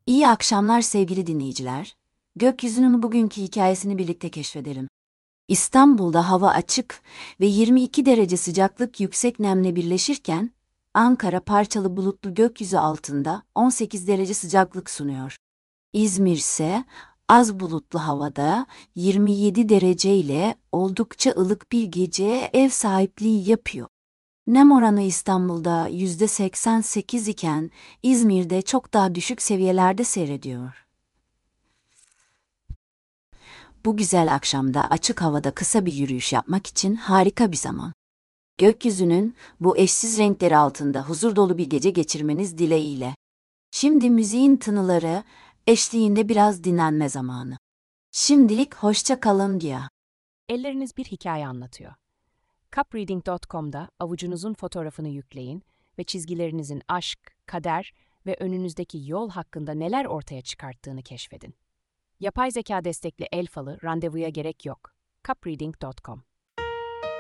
İyi akşamlar sevgili dinleyiciler. Gökyüzünün bugünkü hikayesini birlikte keşfedelim. İstanbul'da hava açık ve 22 derece sıcaklık yüksek nemle birleşirken, Ankara parçalı bulutlu gökyüzü altında 18 derece sıcaklık sunuyor. İzmir ise az bulutlu havada 27 derece ile oldukça ılık bir geceye ev sahipliği yapıyor. Nem oranı İstanbul'da %88 iken İzmir'de çok daha düşük seviyelerde seyrediyor. Bu güzel akşamda açık havada kısa bir yürüyüş yapmak için harika bir zaman. Gökyüzünün bu eşsiz renkleri altında huzur dolu bir gece geçirmeniz dileğiyle. Şimdi müziğin tınıları eşliğinde biraz dinlenme zamanı. Şimdilik hoşça kalın diye. Elleriniz bir hikaye anlatıyor. Cupreading.com'da avucunuzun fotoğrafını yükleyin ve çizgilerinizin aşk, kader ve önünüzdeki yol hakkında neler ortaya çıkarttığını keşfedin. Yapay zeka destekli el falı randevuya gerek yok. Cupreading.com